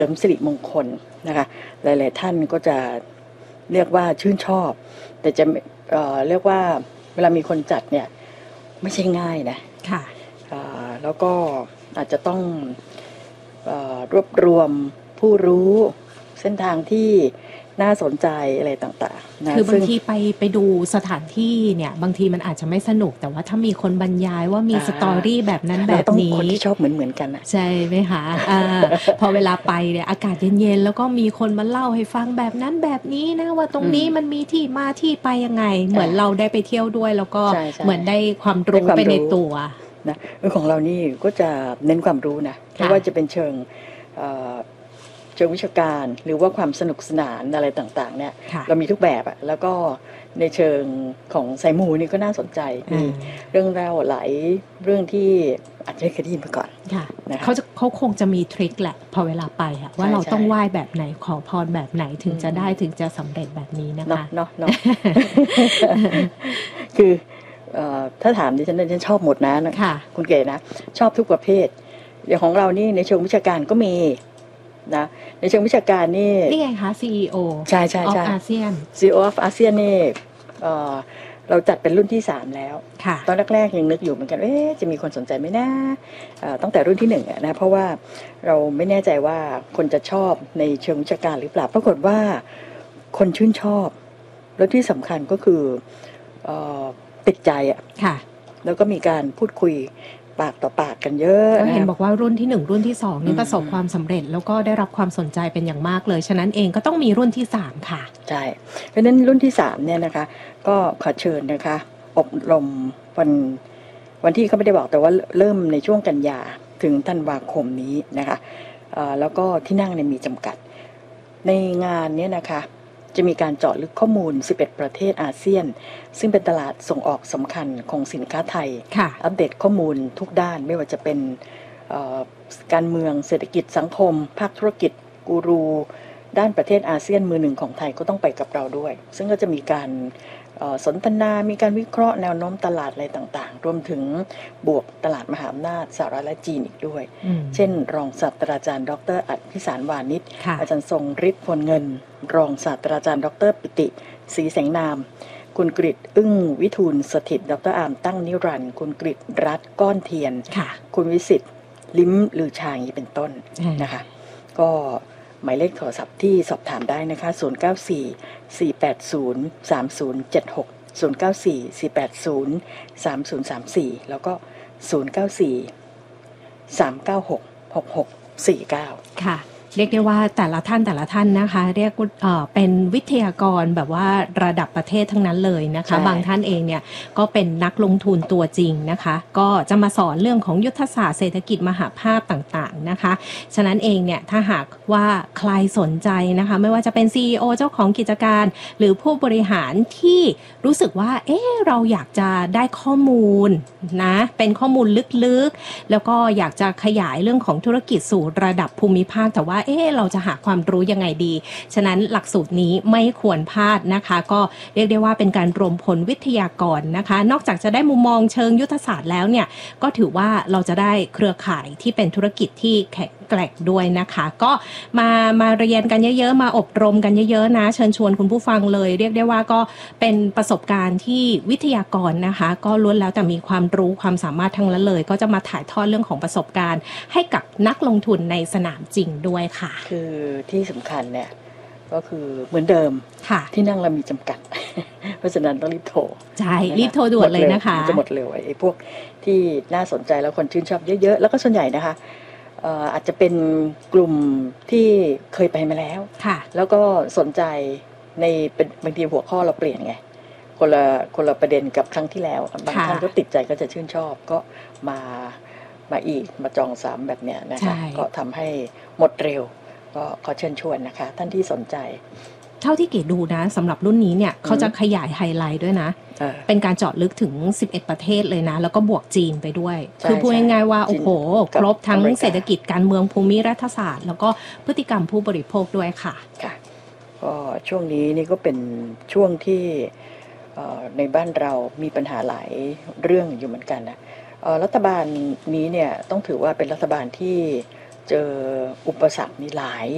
ริมสิริมงคลนะคะหลายๆท่านก็จะเรียกว่าชื่นชอบแต่จะเรียกว่าเวลามีคนจัดเนี่ยไม่ใช่ง่ายนะค่ะแล้วก็อาจจะต้องรวบรวมผู้รู้เส้นทางที่น่าสนใจอะไรต่างๆนะคือบางทีไปดูสถานที่เนี่ยบางทีมันอาจจะไม่สนุกแต่ว่าถ้ามีคนบรรยายว่ามีสตอรี่แบบนั้นแบบนี้คนที่ชอบเหมือนกันใช่ไหมคะพอเวลาไปเนี่ยอากาศเย็นๆแล้วก็มีคนมาเล่าให้ฟังแบบนั้นแบบนี้นะว่าตรงนี้มันมีที่มาที่ไปยังไงเหมือนเราได้ไปเที่ยวด้วยแล้วก็เหมือนได้ความรู้ไปในตัวนะของเรานี่ก็จะเน้นความรู้นะไม่ว่าจะเป็นเชิงวิชาการหรือว่าความสนุกสนานอะไรต่างๆเนี่ยเรามีทุกแบบอะแล้วก็ในเชิงของสายมูนี่ก็น่าสนใจมีเรื่องราวหลายเรื่องที่อาจจะไม่เคยได้ยินมาก่อนเขาคงจะมีทริคแหละพอเวลาไปอะว่าเราต้องไหว้แบบไหนขอพรแบบไหนถึงจะได้ถึงจะสำเร็จแบบนี้นะคะเนาะคือถ้าถามดิฉันชอบหมดนะคุณเก๋นะชอบทุกประเภทอย่างของเรานี่ในเชิงวิชาการก็มีนะในเชิงวิชาการนี่ไงคะ CEO ใช่ of ASEAN CEO of ASEAN นี่เราจัดเป็นรุ่นที่3แล้วตอนแรกๆยังนึกอยู่เหมือนกันจะมีคนสนใจไหมนะตั้งแต่รุ่นที่1นะเพราะว่าเราไม่แน่ใจว่าคนจะชอบในเชิงวิชาการหรือเปล่าปรากฏว่าคนชื่นชอบแล้วที่สำคัญก็คือติดใจแล้วก็มีการพูดคุยปากต่อปากกันเยอะเห็นบอกว่ารุ่นที่1รุ่นที่2นี่ประสบความสำเร็จแล้วก็ได้รับความสนใจเป็นอย่างมากเลยฉะนั้นเองก็ต้องมีรุ่นที่3ค่ะใช่เพราะฉะนั้นรุ่นที่3เนี่ยนะคะก็ขอเชิญนะคะอบรมวันที่เขาไม่ได้บอกแต่ว่าเริ่มในช่วงกันยาถึงธันวาคมนี้นะคะแล้วก็ที่นั่งเนี่ยมีจำกัดในงานนี้นะคะจะมีการเจาะลึกข้อมูล11ประเทศอาเซียนซึ่งเป็นตลาดส่งออกสำคัญของสินค้าไทยอัปเดตข้อมูลทุกด้านไม่ว่าจะเป็นการเมืองเศรษฐกิจสังคมภาคธุรกิจกูรูด้านประเทศอาเซียนมือหนึ่งของไทยก็ต้องไปกับเราด้วยซึ่งก็จะมีการสนทนามีการวิเคราะห์แนวโน้มตลาดอะไรต่างๆรวมถึงบวกตลาดมหาอำนาจสหรัฐและจีนอีกด้วยเช่นรองศาสตราจารย์ดร.อัจพิสารวานิชอาจารย์ทรงฤทธิ์พลเงินรองศาสตราจารย์ดร.ปิติศรีแสงนามคุณกฤษอึ้งวิทูลสถิตดร.อามตั้งนิรันดร์คุณกฤษรัตน์ก้อนเทียนคุณวิสิทธิ์ลิ้มลือชาอย่างนี้เป็นต้นนะคะก็หมายเลขโทรศัพท์ที่สอบถามได้นะคะ0944803076 0944803034แล้วก็0943966649 ค่ะเรียกได้ว่าแต่ละท่านนะคะเรียกเป็นวิทยากรแบบว่าระดับประเทศทั้งนั้นเลยนะคะบางท่านเองเนี่ยก็เป็นนักลงทุนตัวจริงนะคะก็จะมาสอนเรื่องของยุทธศาสตร์เศรษฐกิจมหาภาคต่างๆนะคะฉะนั้นเองเนี่ยถ้าหากว่าใครสนใจนะคะไม่ว่าจะเป็น CEO เจ้าของกิจการหรือผู้บริหารที่รู้สึกว่าเราอยากจะได้ข้อมูลนะเป็นข้อมูลลึกๆแล้วก็อยากจะขยายเรื่องของธุรกิจสู่ระดับภูมิภาคแต่ว่าเราจะหาความรู้ยังไงดีฉะนั้นหลักสูตรนี้ไม่ควรพลาดนะคะก็เรียกได้ว่าเป็นการรวมพลวิทยากรนะคะนอกจากจะได้มุมมองเชิงยุทธศาสตร์แล้วเนี่ยก็ถือว่าเราจะได้เครือข่ายที่เป็นธุรกิจที่แข็งแกร่งด้วยนะคะก็มาเรียนกันเยอะๆมาอบรมกันเยอะๆนะเชิญชวนคุณผู้ฟังเลยเรียกได้ว่าก็เป็นประสบการณ์ที่วิทยากรนะคะก็ล้วนแล้วแต่มีความรู้ความสามารถทั้งนั้นเลยก็จะมาถ่ายทอดเรื่องของประสบการณ์ให้กับนักลงทุนในสนามจริงด้วยค่ะคือที่สำคัญเนี่ยก็คือเหมือนเดิมที่นั่งเรามีจำกัดเพราะฉะนั้นต้องรีบโทรใช่รีบโทรด่วนเลยนะคะจะหมดเร็วไอ้พวกที่น่าสนใจแล้วคนชื่นชอบเยอะๆแล้วก็ส่วนใหญ่นะคะอาจจะเป็นกลุ่มที่เคยไปมาแล้วแล้วก็สนใจในเป็นบางทีหัวข้อเราเปลี่ยนไงคนละประเด็นกับครั้งที่แล้วบางท่านก็ติดใจก็จะชื่นชอบก็มาอีกมาจองซ้ำแบบเนี้ยนะคะก็ทำให้หมดเร็วก็ขอเชิญชวนนะคะท่านที่สนใจเท่าที่เก๋ดูนะสำหรับรุ่นนี้เนี่ยเขาจะขยายไฮไลท์ด้วยนะเป็นการเจาะลึกถึง11ประเทศเลยนะแล้วก็บวกจีนไปด้วยคือพูดง่ายๆว่าโอ้โหครบทั้งเศรษฐกิจการเมืองภูมิรัฐศาสตร์แล้วก็พฤติกรรมผู้บริโภคด้วยค่ะก็ช่วงนี้นี่ก็เป็นช่วงที่ในบ้านเรามีปัญหาหลายเรื่องอยู่เหมือนกันนะรัฐบาลนี้เนี่ยต้องถือว่าเป็นรัฐบาลที่เจออุปสรรคมีหลาย